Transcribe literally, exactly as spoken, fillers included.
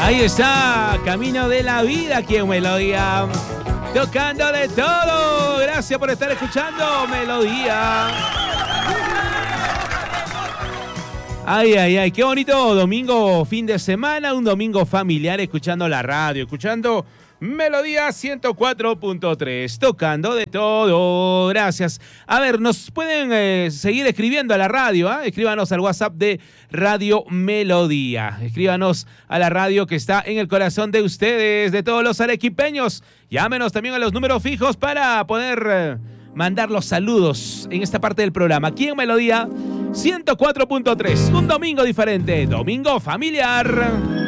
Ahí está, Camino de la Vida aquí en Melodía. Tocando de todo. Gracias por estar escuchando Melodía. Ay, ay, ay, qué bonito domingo, fin de semana, un domingo familiar escuchando la radio, escuchando Melodía ciento cuatro punto tres, tocando de todo. Gracias. A ver, nos pueden eh, seguir escribiendo a la radio, ¿eh? Escríbanos al WhatsApp de Radio Melodía. Escríbanos a la radio que está en el corazón de ustedes, de todos los arequipeños. Llámenos también a los números fijos para poder eh, mandar los saludos en esta parte del programa. Aquí en Melodía ciento cuatro punto tres, un domingo diferente, domingo familiar.